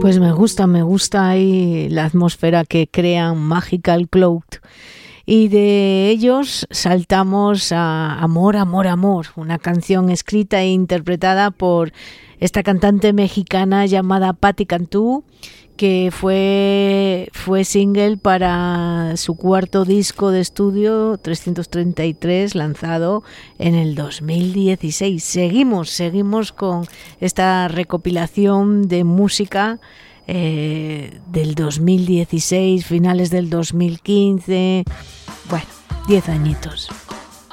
Pues me gusta ahí la atmósfera que crean Magical Cloud. Y de ellos saltamos a Amor, Amor, Amor, una canción escrita e interpretada por esta cantante mexicana llamada Patti Cantú, que fue single para su cuarto disco de estudio 333, lanzado en el 2016. Seguimos con esta recopilación de música del 2016, finales del 2015, bueno, 10 añitos.